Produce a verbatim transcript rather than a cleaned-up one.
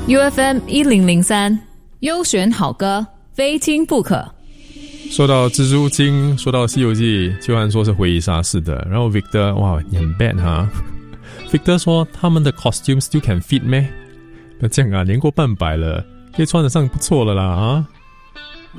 U F M 一零零三优选好歌，非听不可。 说到蜘蛛精，说到西游记，就按说是回忆杀式的，然后 Victor 哇你很 bad 哈Victor 说他们的 costume still can fit 咩？不要这样啊，年过半百了，可以穿得上不错了啦啊！